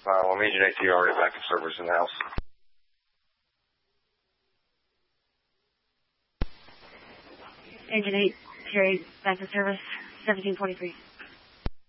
Well, Engine 8 already back to servers in the house. Engine 8, Terry, back to service, 1743.